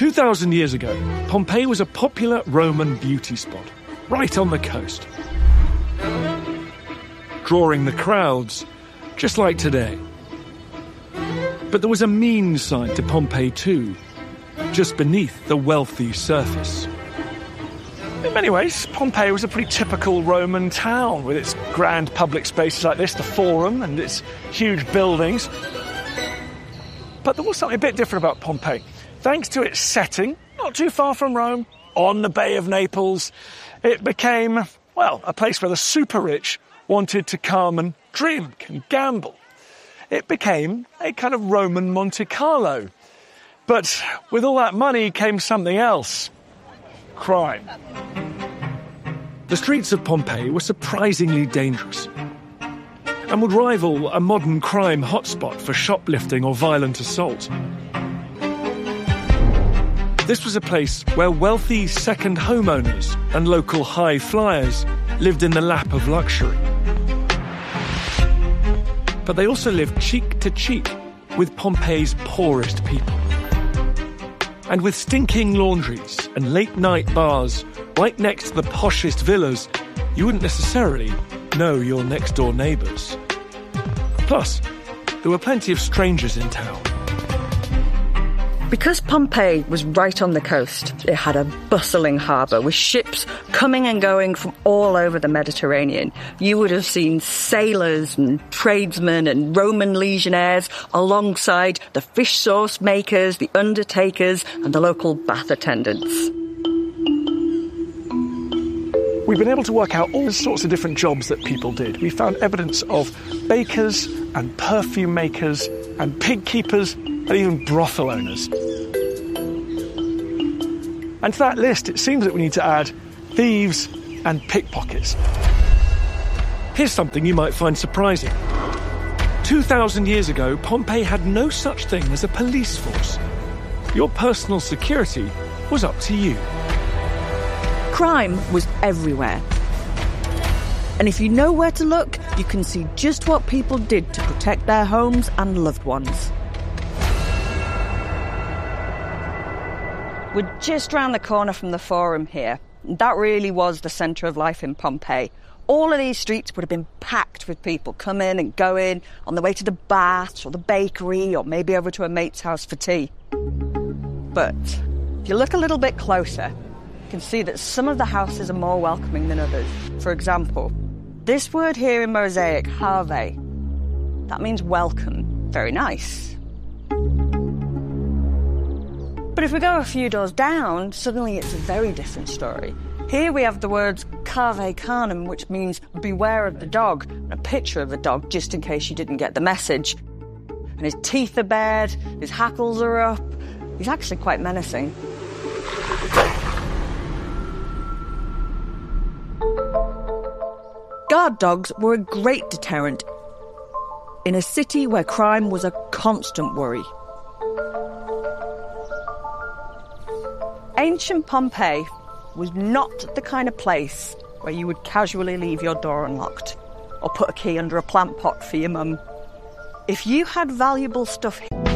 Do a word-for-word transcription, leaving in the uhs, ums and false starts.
two thousand years ago, Pompeii was a popular Roman beauty spot, right on the coast, drawing the crowds, just like today. But there was a mean side to Pompeii too, just beneath the wealthy surface. In many ways, Pompeii was a pretty typical Roman town, with its grand public spaces like this, the Forum, and its huge buildings. But there was something a bit different about Pompeii. Thanks to its setting, not too far from Rome, on the Bay of Naples, it became, well, a place where the super rich wanted to come and drink and gamble. It became a kind of Roman Monte Carlo. But with all that money came something else. Crime. The streets of Pompeii were surprisingly dangerous and would rival a modern crime hotspot for shoplifting or violent assault. This was a place where wealthy second homeowners and local high flyers lived in the lap of luxury. But they also lived cheek to cheek with Pompeii's poorest people. And with stinking laundries and late-night bars right next to the poshest villas, you wouldn't necessarily know your next-door neighbours. Plus, there were plenty of strangers in town. Because Pompeii was right on the coast, it had a bustling harbour with ships coming and going from all over the Mediterranean. You would have seen sailors and tradesmen and Roman legionnaires alongside the fish sauce makers, the undertakers and the local bath attendants. We've been able to work out all sorts of different jobs that people did. We found evidence of bakers and perfume makers and pig keepers and even brothel owners. And to that list, it seems that we need to add thieves and pickpockets. Here's something you might find surprising. two thousand years ago, Pompeii had no such thing as a police force. Your personal security was up to you. Crime was everywhere. And if you know where to look, you can see just what people did to protect their homes and loved ones. We're just round the corner from the Forum here. That really was the centre of life in Pompeii. All of these streets would have been packed with people coming and going on the way to the baths or the bakery or maybe over to a mate's house for tea. But if you look a little bit closer, you can see that some of the houses are more welcoming than others. For example, this word here in Mosaic, have, that means welcome. Very nice. But if we go a few doors down, suddenly it's a very different story. Here we have the words cave canem, which means beware of the dog, and a picture of a dog just in case you didn't get the message. And his teeth are bared, his hackles are up. He's actually quite menacing. Guard dogs were a great deterrent in a city where crime was a constant worry. Ancient Pompeii was not the kind of place where you would casually leave your door unlocked or put a key under a plant pot for your mum. If you had valuable stuff